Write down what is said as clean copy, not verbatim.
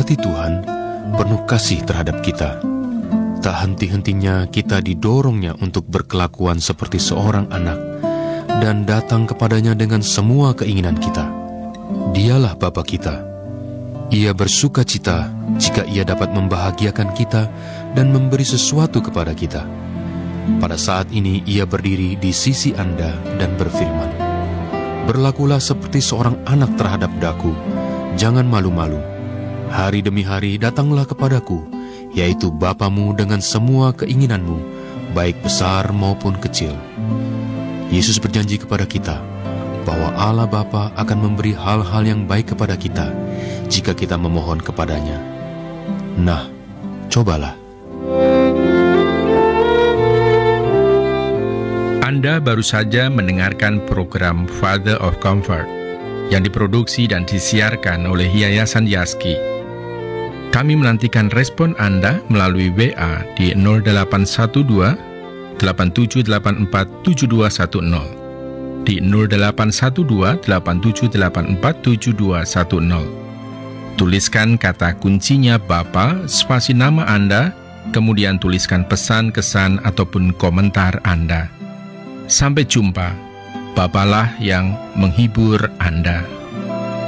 seperti Tuhan, penuh kasih terhadap kita. Tak henti-hentinya kita didorongnya untuk berkelakuan seperti seorang anak dan datang kepadanya dengan semua keinginan kita. Dialah Bapa kita. Ia bersuka cita jika Ia dapat membahagiakan kita dan memberi sesuatu kepada kita. Pada saat ini Ia berdiri di sisi Anda dan berfirman, "Berlakulah seperti seorang anak terhadap daku, jangan malu-malu. Hari demi hari datanglah kepadaku, yaitu Bapamu dengan semua keinginanmu, baik besar maupun kecil." Yesus berjanji kepada kita bahwa Allah Bapa akan memberi hal-hal yang baik kepada kita jika kita memohon kepadanya. Nah, cobalah. Anda baru saja mendengarkan program Father of Comfort yang diproduksi dan disiarkan oleh Yayasan Yaski. Kami menantikan respon Anda melalui WA di 0812 8784 7210, di 0812 8784 7210. Tuliskan kata kuncinya Bapa, spasi nama Anda, kemudian tuliskan pesan, kesan, ataupun komentar Anda. Sampai jumpa. Bapalah yang menghibur Anda.